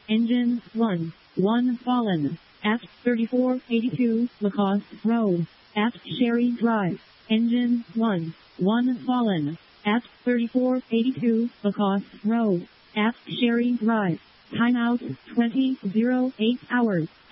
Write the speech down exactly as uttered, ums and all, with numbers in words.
Engine one. one fallen. At thirty-four eighty-two Lacoste Road. At Sherry Drive. Engine one. one fallen. At thirty-four eighty-two Lacoste Road. At Sherry Drive. Timeout twenty oh eight hours.